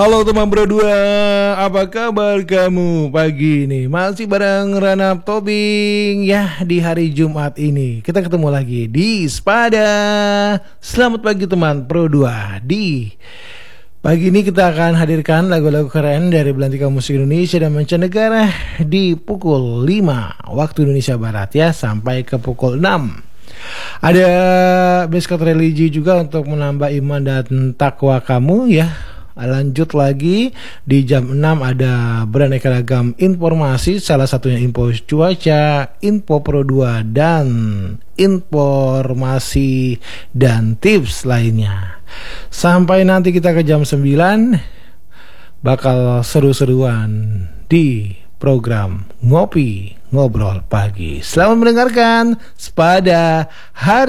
Halo teman berdua, apa kabar kamu pagi ini? Masih bareng Ranap Tobing ya di hari Jumat ini. Kita ketemu lagi di Spada. Selamat pagi teman Pro 2. Di pagi ini kita akan hadirkan lagu-lagu keren dari belantika musik Indonesia dan mancanegara di pukul 5 waktu Indonesia Barat ya sampai ke pukul 6. Ada beskot religi juga untuk menambah iman dan takwa kamu ya. Lanjut lagi di jam 6 ada beraneka ragam informasi, salah satunya info cuaca, info Pro 2 dan informasi dan tips lainnya. Sampai nanti kita ke jam 9 bakal seru-seruan di program Ngopi Ngobrol Pagi. Selamat mendengarkan Spada hari